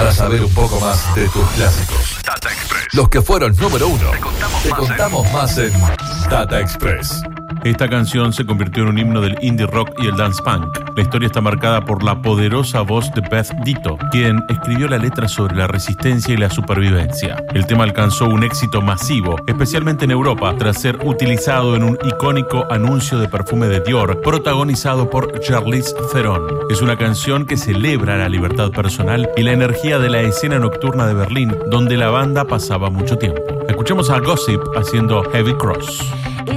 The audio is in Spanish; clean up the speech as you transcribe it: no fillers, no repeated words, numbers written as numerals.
Para saber un poco más de tus clásicos. Data Express. Los que fueron número 1. Te contamos Más en Data Express. Esta canción se convirtió en un himno del indie rock y el dance punk. La historia está marcada por la poderosa voz de Beth Ditto, quien escribió la letra sobre la resistencia y la supervivencia. El tema alcanzó un éxito masivo, especialmente en Europa, tras ser utilizado en un icónico anuncio de perfume de Dior, protagonizado por Charlize Theron. Es una canción que celebra la libertad personal y la energía de la escena nocturna de Berlín, donde la banda pasaba mucho tiempo. Escuchemos a Gossip haciendo Heavy Cross.